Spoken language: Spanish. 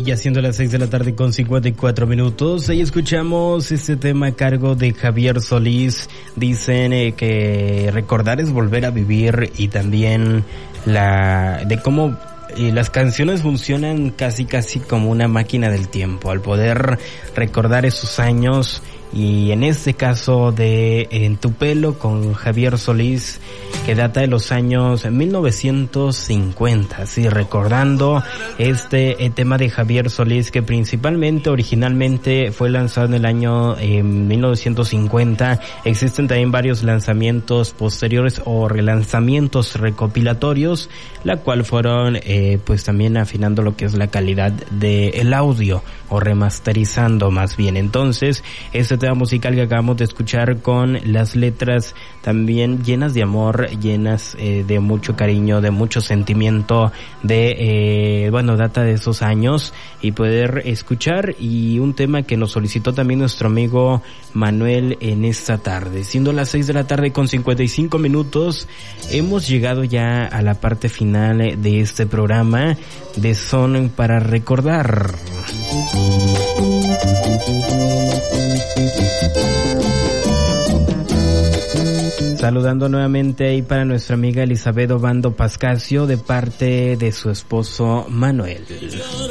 ya siendo las 6 de la tarde con 54 minutos, ahí escuchamos este tema a cargo de Javier Solís. Dicen que recordar es volver a vivir, y también de cómo las canciones funcionan casi como una máquina del tiempo, al poder recordar esos años. Y en este caso de En tu pelo con Javier Solís, que data de los años 1950, sí, recordando este tema de Javier Solís, que originalmente fue lanzado en el año 1950. Existen también varios lanzamientos posteriores o relanzamientos recopilatorios, la cual fueron pues también afinando lo que es la calidad del audio, o remasterizando más bien. Entonces, este tema musical que acabamos de escuchar, con las letras también llenas de amor, llenas de mucho cariño, de mucho sentimiento, data de esos años, y poder escuchar, y un tema que nos solicitó también nuestro amigo Manuel en esta tarde. Siendo las 6 de la tarde con 55 minutos, hemos llegado ya a la parte final de este programa de Son para Recordar. Saludando nuevamente ahí para nuestra amiga Elizabeth Obando Pascasio, de parte de su esposo Manuel.